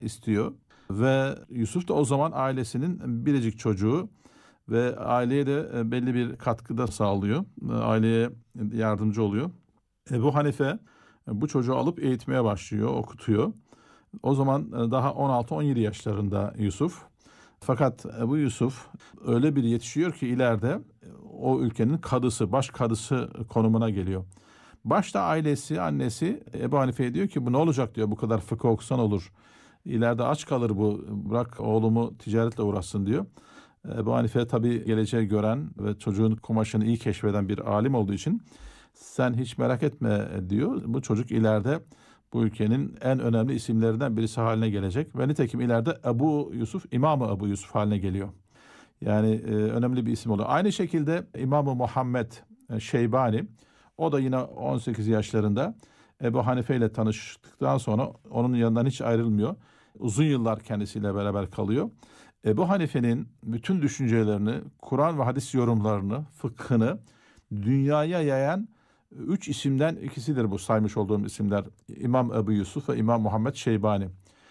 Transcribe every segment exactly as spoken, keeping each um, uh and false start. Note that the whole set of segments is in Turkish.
istiyor. Ve Yusuf da o zaman ailesinin biricik çocuğu ve aileye de e, belli bir katkıda sağlıyor. E, Aileye yardımcı oluyor. Ebu Hanife e, bu çocuğu alıp eğitmeye başlıyor, okutuyor. O zaman e, daha on altı on yedi yaşlarında Yusuf. Fakat Ebu Yusuf öyle bir yetişiyor ki ileride e, o ülkenin kadısı, baş kadısı konumuna geliyor. Başta ailesi, annesi Ebu Hanife'ye diyor ki bu ne olacak diyor, bu kadar fıkıh okusan olur. İleride aç kalır bu, bırak oğlumu ticaretle uğraşsın diyor. Ebu Hanife tabii geleceği gören ve çocuğun kumaşını iyi keşfeden bir alim olduğu için sen hiç merak etme diyor. Bu çocuk ileride bu ülkenin en önemli isimlerinden birisi haline gelecek. Ve nitekim ileride Ebu Yusuf, İmam-ı Ebu Yusuf haline geliyor. Yani e, önemli bir isim oluyor. Aynı şekilde İmam-ı Muhammed e, Şeybani, o da yine on sekiz yaşlarında Ebu Hanife ile tanıştıktan sonra onun yanından hiç ayrılmıyor. Uzun yıllar kendisiyle beraber kalıyor. Ebu Hanife'nin bütün düşüncelerini, Kur'an ve hadis yorumlarını, fıkhını dünyaya yayan üç isimden ikisidir bu saymış olduğum isimler. İmam Ebu Yusuf ve İmam Muhammed Şeybani.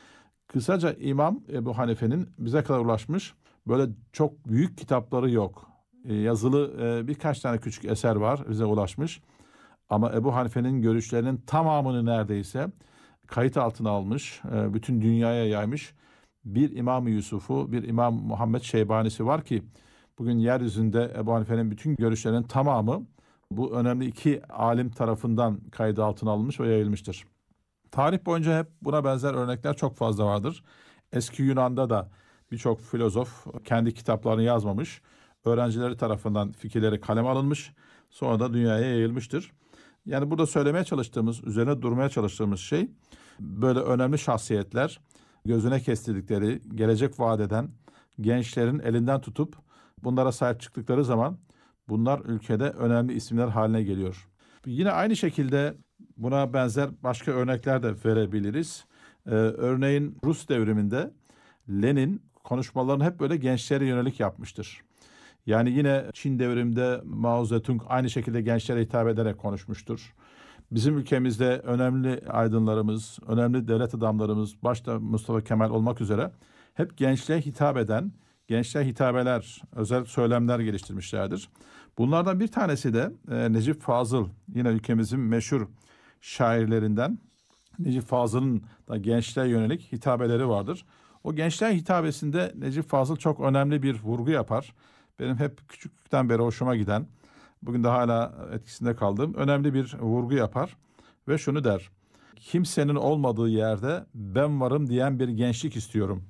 Kısaca İmam Ebu Hanife'nin bize kadar ulaşmış böyle çok büyük kitapları yok. E, yazılı e, birkaç tane küçük eser var bize ulaşmış. Ama Ebu Hanife'nin görüşlerinin tamamını neredeyse kayıt altına almış, e, bütün dünyaya yaymış bir İmam-ı Yusuf'u, bir İmam Muhammed Şeybani'si var ki bugün yeryüzünde Ebu Hanife'nin bütün görüşlerinin tamamı bu önemli iki alim tarafından kayıt altına alınmış ve yayılmıştır. Tarih boyunca hep buna benzer örnekler çok fazla vardır. Eski Yunan'da da birçok filozof kendi kitaplarını yazmamış, öğrencileri tarafından fikirleri kaleme alınmış, sonra da dünyaya yayılmıştır. Yani burada söylemeye çalıştığımız, üzerine durmaya çalıştığımız şey, böyle önemli şahsiyetler gözüne kestirdikleri, gelecek vaat eden gençlerin elinden tutup bunlara sahip çıktıkları zaman bunlar ülkede önemli isimler haline geliyor. Yine aynı şekilde buna benzer başka örnekler de verebiliriz. Ee, örneğin Rus devriminde Lenin konuşmalarını hep böyle gençlere yönelik yapmıştır. Yani yine Çin devriminde Mao Zedong aynı şekilde gençlere hitap ederek konuşmuştur. Bizim ülkemizde önemli aydınlarımız, önemli devlet adamlarımız, başta Mustafa Kemal olmak üzere hep gençliğe hitap eden, gençliğe hitabeler, özel söylemler geliştirmişlerdir. Bunlardan bir tanesi de e, Necip Fazıl, yine ülkemizin meşhur şairlerinden. Necip Fazıl'ın da gençliğe yönelik hitabeleri vardır. O gençliğe hitabesinde Necip Fazıl çok önemli bir vurgu yapar. Benim hep küçüklükten beri hoşuma giden, bugün de hala etkisinde kaldığım önemli bir vurgu yapar. Ve şunu der: kimsenin olmadığı yerde ben varım diyen bir gençlik istiyorum.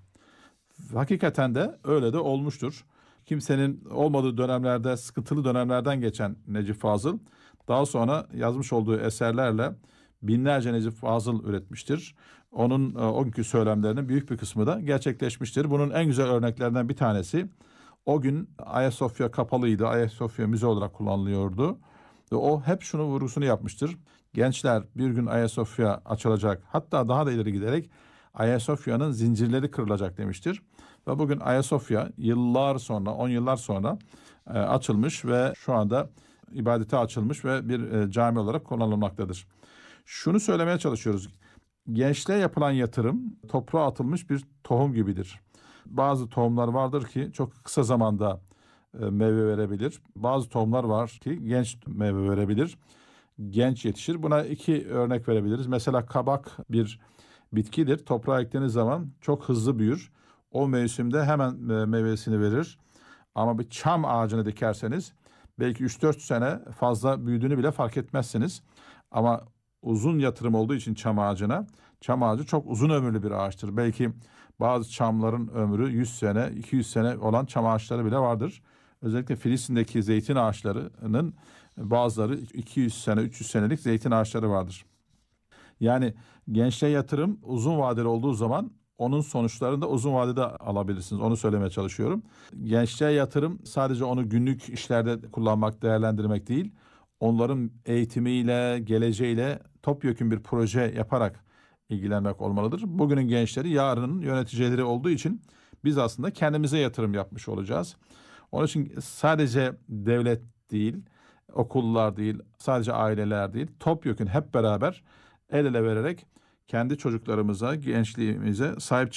Hakikaten de öyle de olmuştur. Kimsenin olmadığı dönemlerde, sıkıntılı dönemlerden geçen Necip Fazıl, daha sonra yazmış olduğu eserlerle binlerce Necip Fazıl üretmiştir. Onun e, o günkü söylemlerinin büyük bir kısmı da gerçekleşmiştir. Bunun en güzel örneklerinden bir tanesi, o gün Ayasofya kapalıydı. Ayasofya müze olarak kullanılıyordu. Ve o hep şunu vurgusunu yapmıştır: gençler, bir gün Ayasofya açılacak. Hatta daha da ileri giderek Ayasofya'nın zincirleri kırılacak demiştir. Ve bugün Ayasofya yıllar sonra, on yıllar sonra e, açılmış ve şu anda ibadete açılmış ve bir e, cami olarak kullanılmaktadır. Şunu söylemeye çalışıyoruz: gençliğe yapılan yatırım toprağa atılmış bir tohum gibidir. Bazı tohumlar vardır ki çok kısa zamanda e, meyve verebilir. Bazı tohumlar var ki genç meyve verebilir, genç yetişir. Buna iki örnek verebiliriz. Mesela kabak bir bitkidir. Toprağa eklediğiniz zaman çok hızlı büyür. O mevsimde hemen e, meyvesini verir. Ama bir çam ağacını dikerseniz belki üç dört sene fazla büyüdüğünü bile fark etmezsiniz. Ama uzun yatırım olduğu için çam ağacına, çam ağacı çok uzun ömürlü bir ağaçtır. Belki bazı çamların ömrü yüz sene, iki yüz sene olan çam ağaçları bile vardır. Özellikle Filistin'deki zeytin ağaçlarının bazıları iki yüz sene, üç yüz senelik zeytin ağaçları vardır. Yani gençliğe yatırım uzun vadeli olduğu zaman onun sonuçlarını da uzun vadede alabilirsiniz. Onu söylemeye çalışıyorum. Gençliğe yatırım sadece onu günlük işlerde kullanmak, değerlendirmek değil, onların eğitimiyle, geleceğiyle topyekün bir proje yaparak ilgilenmek olmalıdır. Bugünün gençleri yarının yöneticileri olduğu için biz aslında kendimize yatırım yapmış olacağız. Onun için sadece devlet değil, okullar değil, sadece aileler değil, topyekün hep beraber el ele vererek kendi çocuklarımıza, gençliğimize sahip